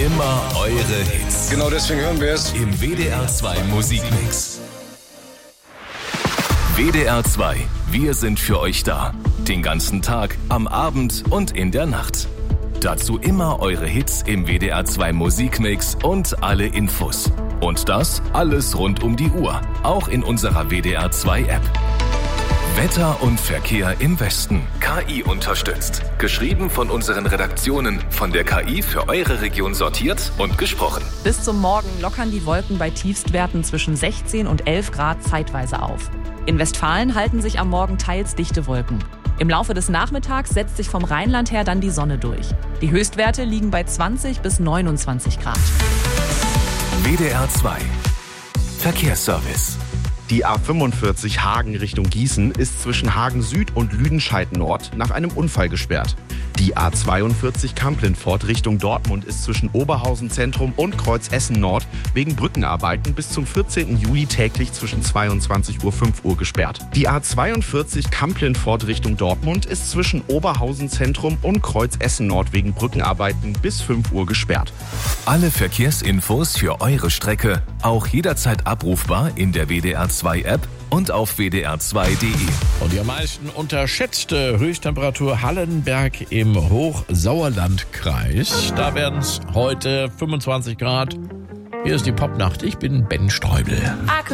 Immer eure Hits. Genau deswegen hören wir es. Im WDR 2 Musikmix. WDR 2, wir sind für euch da. Den ganzen Tag, am Abend und in der Nacht. Dazu immer eure Hits im WDR 2 Musikmix und alle Infos. Und das alles rund um die Uhr, auch in unserer WDR 2 App. Wetter und Verkehr im Westen. KI unterstützt. Geschrieben von unseren Redaktionen, von der KI für eure Region sortiert und gesprochen. Bis zum Morgen lockern die Wolken bei Tiefstwerten zwischen 16 und 11 Grad zeitweise auf. In Westfalen halten sich am Morgen teils dichte Wolken. Im Laufe des Nachmittags setzt sich vom Rheinland her dann die Sonne durch. Die Höchstwerte liegen bei 20 bis 29 Grad. WDR 2 Verkehrsservice. Die A45 Hagen Richtung Gießen ist zwischen Hagen Süd und Lüdenscheid Nord nach einem Unfall gesperrt. Die A42 Kamp-Lintfort Richtung Dortmund ist zwischen Oberhausen Zentrum und Kreuz Essen Nord wegen Brückenarbeiten bis zum 14. Juli täglich zwischen 22 Uhr 5 Uhr gesperrt. Die A42 Kamp-Lintfort Richtung Dortmund ist zwischen Oberhausen Zentrum und Kreuz Essen Nord wegen Brückenarbeiten bis 5 Uhr gesperrt. Alle Verkehrsinfos für eure Strecke auch jederzeit abrufbar in der WDR 2 App und auf wdr2.de. Und die am meisten unterschätzte Höchsttemperatur Hallenberg im Hochsauerlandkreis. Da werden es heute 25 Grad. Hier ist die Popnacht. Ich bin Ben Streubel.